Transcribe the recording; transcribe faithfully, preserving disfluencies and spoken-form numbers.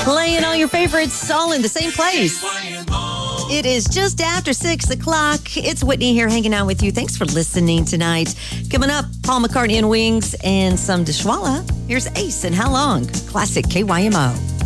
Playing all your favorites all in the same place. It is just after six o'clock. It's Whitney here hanging out with you. Thanks for listening tonight. Coming up, Paul McCartney and Wings and some Dishwalla. Here's Ace and How Long? Classic K Y M O.